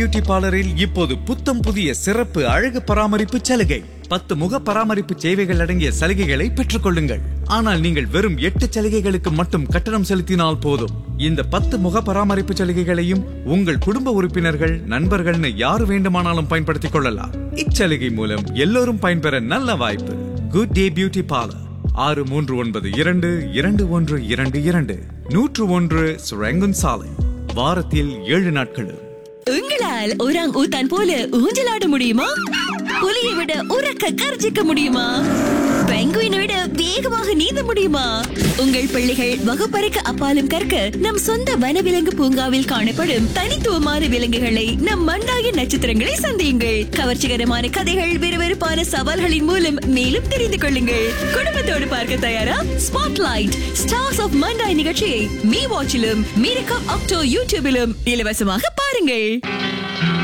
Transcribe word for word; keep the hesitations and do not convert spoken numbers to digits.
Beauty பார்லரில் இப்போது புத்தம் புதிய சிறப்பு அழகு பராமரிப்பு சலுகை. பத்து முக பராமரிப்பு சேவைகள் அடங்கிய சலுகைகளை பெற்றுக் கொள்ளுங்கள். ஆனால் நீங்கள் வெறும் எட்டு சலுகைகளுக்கு மட்டும் கட்டணம் செலுத்தினால் போதும். இந்த பத்து முக பராமரிப்பு சலுகைகளையும் உங்கள் குடும்ப உறுப்பினர்கள், நண்பர்கள்னு யாரு வேண்டுமானாலும் பயன்படுத்திக் கொள்ளலாம். இச்சலுகை மூலம் எல்லோரும் பயன்பெற நல்ல வாய்ப்பு. குட் டே பியூட்டி பார்லர், ஆறு மூன்று ஒன்பது இரண்டு இரண்டு ஒன்று இரண்டு இரண்டு நூற்று ஒன்று சுரங்கன் சாலை, வாரத்தில் ஏழு நாட்களும். உங்களால் ஒராங் ஊத்தான் போல ஊஞ்சலாட முடியுமா? புலியை விட உறக்க கர்ஜிக்க முடியுமா? பெங்குயினை விட வேகமாக நீந்த முடியுமா? உங்கள் பிள்ளைகள் வகுப்பறைக்கு அப்பாலும் கற்க நம் சொந்த வனவிலங்கு பூங்காவில் காணப்படும் தனித்துவமான விலங்குகளை, நம் மண்டாய நட்சத்திரங்களை சந்தியுங்கள். கவர்ச்சிகரமான கதைகள், விறுவிறுப்பான சவால்களின் மூலம் மேலும் தெரிந்து கொள்ளுங்கள். குடும்பத்தோடு பார்க்க தயாரா? ஸ்பாட்லைட் ஸ்டார்ஸ் ஆஃப் மண்டாய் நிகழ்ச்சியை மீ வாட்சிலும் மீரகம் அக்டோ யூடியூபிலும் இலவசமாக பாருங்கள்.